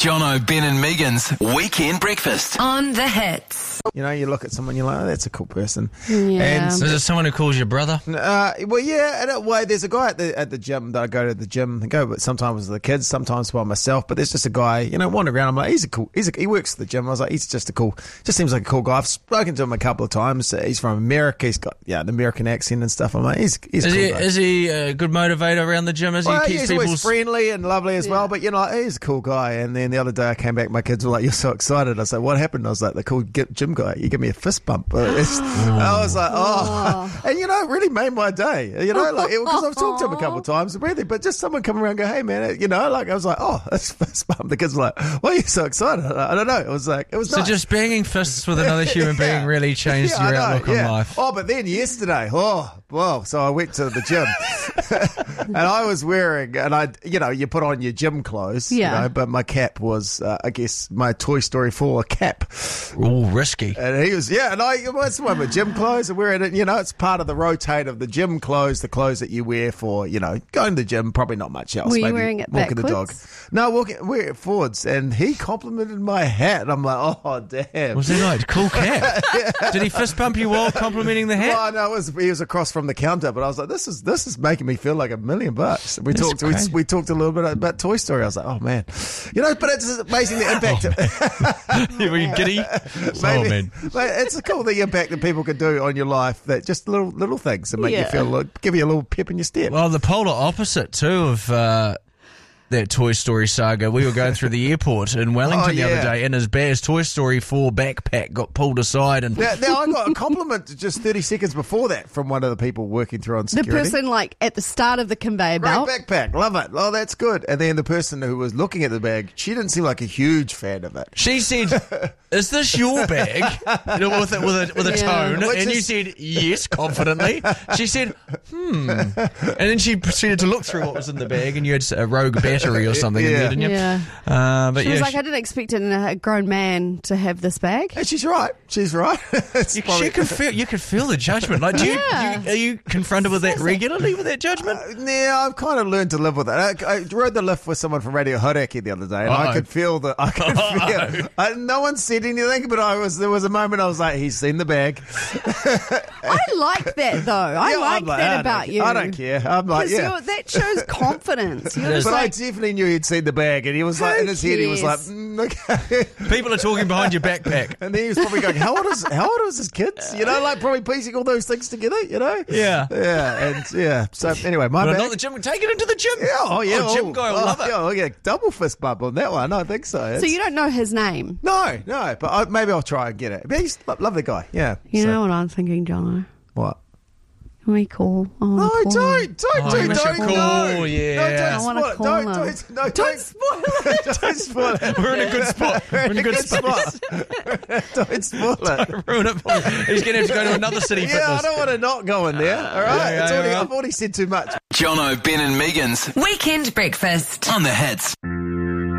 Jono, Ben and Megan's Weekend Breakfast. On the Hits. You know, you look at someone, you're like, oh, that's a cool person. Yeah. Is it someone who calls you brother? Well, yeah, in a way, there's a guy at the gym that I go to the gym and go, but sometimes with the kids, sometimes by myself. But there's just a guy, you know, wandering around. I'm like, he works at the gym. I was like, he's just just seems like a cool guy. I've spoken to him a couple of times. He's from America. He's got an American accent and stuff. I'm like, he's a cool guy. Is he a good motivator around the gym? He's always friendly and lovely as well. But you know, he's a cool guy. And then the other day I came back, my kids were like, "You're so excited." I was like, "What happened?" I was like, "The cool gym guy. You give me a fist bump." I was like, "Oh," and you know, it really made my day. You know, like because I've talked to him a couple of times, really. But just someone come around and go, "Hey, man," you know, like I was like, "Oh, that's a fist bump." The kids were like, "Why are you so excited?" I don't know. It was nice. So just banging fists with another human being really changed your outlook on life. Oh, but then yesterday, so I went to the gym and I was wearing, you put on your gym clothes, but my cap was, I guess, my Toy Story 4 cap. Ooh, risky. And he was, it's one of my gym clothes. I'm wearing it, it's part of the rotate of the gym clothes, the clothes that you wear for, going to the gym, probably not much else. Were you maybe wearing it walking backwards? the dog. No, wear it forwards. And he complimented my hat. And I'm like, oh, damn. Was he like, cool cap? Did he fist bump you while complimenting the hat? Well, no, he was across from the counter, but I was like, this is making me feel like $1 million. We talked a little bit about Toy Story. I was like, oh man, but it's amazing the impact. Were you giddy? Man. It's cool the impact that people can do on your life. That just little things that make you feel, give you a little pep in your step. Well, the polar opposite too of that Toy Story saga. We were going through the airport in Wellington the other day, and his Toy Story 4 backpack got pulled aside. And now I got a compliment just 30 seconds before that from one of the people working through on security. The person at the start of the conveyor belt. Great backpack, love it. Oh, that's good. And then the person who was looking at the bag, she didn't seem like a huge fan of it. She said, "Is this your bag?" with a tone, and you said yes confidently. She said, and then she proceeded to look through what was in the bag, and you had a Rogue battery or something in there, didn't you? Yeah. But she was like, I didn't expect a grown man to have this bag. And she's right. You could feel the judgment. Like, are you confronted with that regularly, with that judgment? I've kind of learned to live with it. I rode the lift with someone from Radio Hodaki the other day, and I could feel no one said anything, but there was a moment I was like, he's seen the bag. I like that, though. I like that about you. I don't care. I'm like, that shows confidence. But I definitely knew he'd seen the bag, and he was like, in his head, he was like, okay. People are talking behind your backpack. And then he was probably going, how old is his kids? Probably piecing all those things together, Yeah. Yeah, and so anyway, my bag. Not the gym. Take it into the gym. Yeah, gym guy will love it. Yeah, double fist bump on that one. I think so. So you don't know his name? No, but maybe I'll try and get it. But he's a lovely guy, yeah. You know what I'm thinking, Jono? What? Can we call? Don't Yeah. I want to call him. Don't spoil it. Don't spoil it. We're in a good spot. We're in a good spot. Don't spoil it. Ruin it for him. He's going to have to go to another city fitness. I don't want to not go in there. All right? I've already said too much. Jono, Ben and Megan's Weekend Breakfast. On the Hits.